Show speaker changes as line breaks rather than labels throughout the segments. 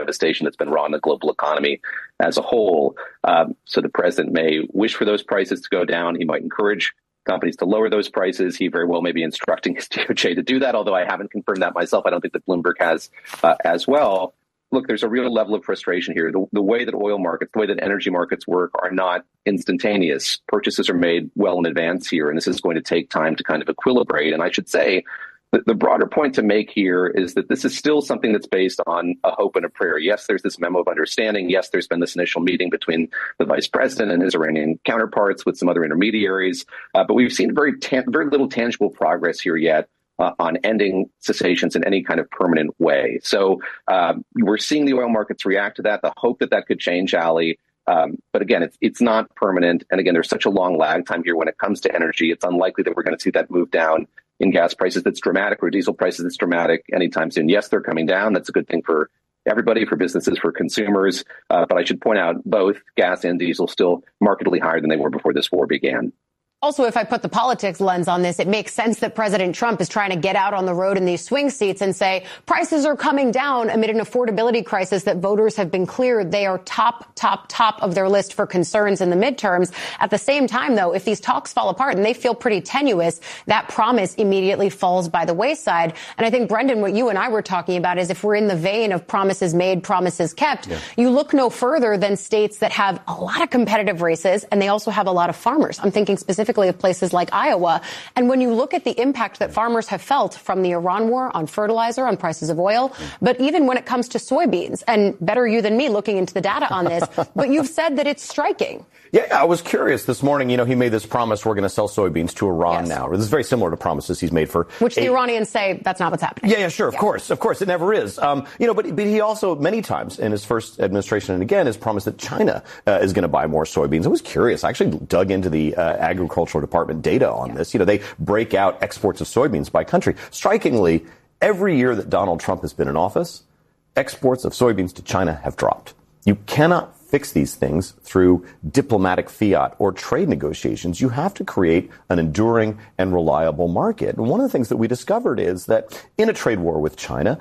devastation that's been wrought on the global economy as a whole. So the president may wish for those prices to go down. He might encourage companies to lower those prices. He very well may be instructing his DOJ to do that, although I haven't confirmed that myself. I don't think that Bloomberg has as well. Look, there's a real level of frustration here. The way that oil markets, the way that energy markets work are not instantaneous. Purchases are made well in advance here, and this is going to take time to kind of equilibrate. And I should say that the broader point to make here is that this is still something that's based on a hope and a prayer. Yes, there's this memo of understanding. Yes, there's been this initial meeting between the vice president and his Iranian counterparts with some other intermediaries. But we've seen very little tangible progress here yet on ending cessations in any kind of permanent way. So we're seeing the oil markets react to that, the hope that that could change, Ali. But again, it's not permanent. And again, there's such a long lag time here when it comes to energy. It's unlikely that we're going to see that move down in gas prices that's dramatic or diesel prices that's dramatic anytime soon. Yes, they're coming down. That's a good thing for everybody, for businesses, for consumers. But I should point out both gas and diesel still markedly higher than they were before this war began.
Also, if I put the politics lens on this, it makes sense that President Trump is trying to get out on the road in these swing seats and say prices are coming down amid an affordability crisis that voters have been clear they are top of their list for concerns in the midterms. At the same time, though, if these talks fall apart and they feel pretty tenuous, that promise immediately falls by the wayside. And I think, Brendan, what you and I were talking about is if we're in the vein of promises made, promises kept, you look no further than states that have a lot of competitive races and they also have a lot of farmers. I'm thinking specifically of places like Iowa. And when you look at the impact that farmers have felt from the Iran war on fertilizer, on prices of oil, but even when it comes to soybeans, and better you than me looking into the data on this, but you've said that it's striking.
Yeah, I was curious this morning. He made this promise we're going to sell soybeans to Iran now. This is very similar to promises he's made for
which the Iranians say that's not what's happening.
Yeah, sure. Of course. It never is. But he also many times in his first administration and again has promised that China is going to buy more soybeans. I was curious. I actually dug into the agricultural department data on this. They break out exports of soybeans by country. Strikingly, every year that Donald Trump has been in office, exports of soybeans to China have dropped. You cannot fix these things through diplomatic fiat or trade negotiations. You have to create an enduring and reliable market. And one of the things that we discovered is that in a trade war with China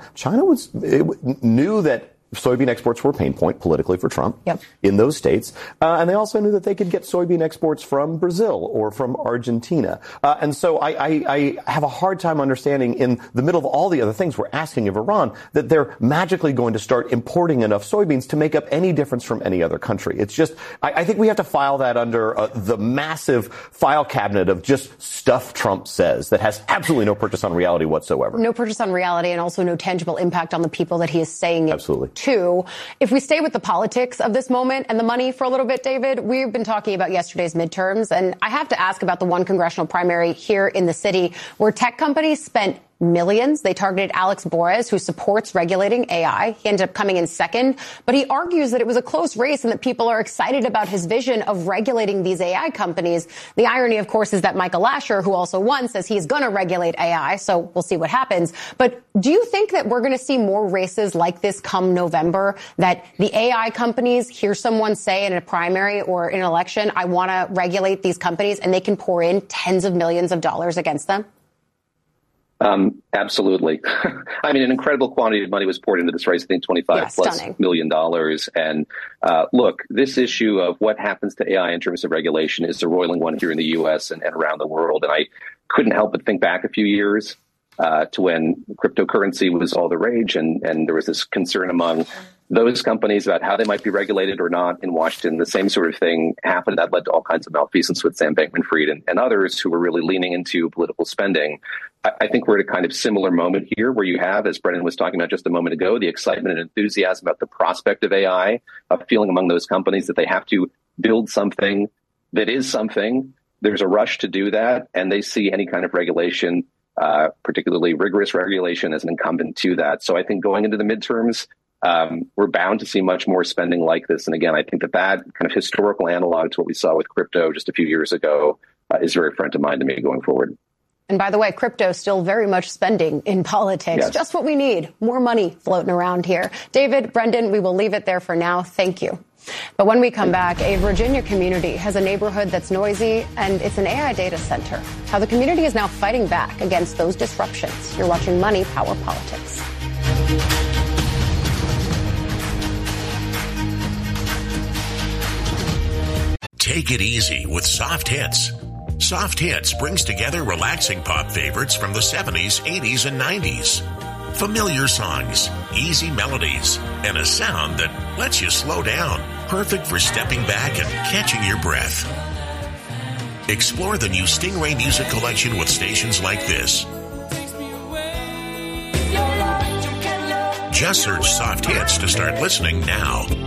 knew that soybean exports were a pain point politically for Trump in those states. And they also knew that they could get soybean exports from Brazil or from Argentina. And so I have a hard time understanding in the middle of all the other things we're asking of Iran that they're magically going to start importing enough soybeans to make up any difference from any other country. It's just, I think we have to file that under the massive file cabinet of just stuff Trump says that has absolutely no purchase on reality whatsoever.
No purchase on reality and also no tangible impact on the people that he is saying it
absolutely
to. If we stay with the politics of this moment and the money for a little bit, David, we've been talking about yesterday's midterms, and I have to ask about the one congressional primary here in the city where tech companies spent millions. They targeted Alex Bores, who supports regulating AI. He ended up coming in second, but he argues that it was a close race and that people are excited about his vision of regulating these AI companies. The irony, of course, is that Michael Lasher, who also won, says he's going to regulate AI, so we'll see what happens. But do you think that we're going to see more races like this come November, that the AI companies hear someone say in a primary or in an election, I want to regulate these companies, and they can pour in tens of millions of dollars against them?
Absolutely. I mean, an incredible quantity of money was poured into this race, I think $25+ million. And look, this issue of what happens to AI in terms of regulation is a roiling one here in the U.S. and around the world. And I couldn't help but think back a few years to when cryptocurrency was all the rage. And there was this concern among those companies about how they might be regulated or not in Washington. The same sort of thing happened that led to all kinds of malfeasance with Sam Bankman-Fried and others who were really leaning into political spending. I think we're at a kind of similar moment here where you have, as Brendan was talking about just a moment ago, the excitement and enthusiasm about the prospect of AI, a feeling among those companies that they have to build something that is something. There's a rush to do that, and they see any kind of regulation, particularly rigorous regulation, as an incumbent to that. So I think going into the midterms, we're bound to see much more spending like this. And again, I think that kind of historical analog to what we saw with crypto just a few years ago is very front of mind to me going forward.
And by the way, crypto still very much spending in politics. Yes. Just what we need. More money floating around here. David, Brendan, we will leave it there for now. Thank you. But when we come back, a Virginia community has a neighborhood that's noisy, and it's an AI data center. How the community is now fighting back against those disruptions. You're watching Money, Power, Politics.
Take it easy with Soft Hits. Soft Hits brings together relaxing pop favorites from the 70s, 80s, and 90s. Familiar songs, easy melodies, and a sound that lets you slow down. Perfect for stepping back and catching your breath. Explore the new Stingray Music Collection with stations like this. Just search Soft Hits to start listening now.